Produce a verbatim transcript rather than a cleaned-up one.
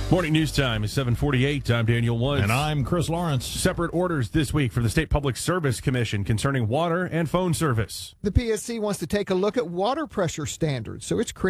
Morning news time is seven forty-eight. I'm Daniel Woods. And I'm Chris Lawrence. Separate orders this week from the State Public Service Commission concerning water and phone service. The P S C wants to take a look at water pressure standards, so it's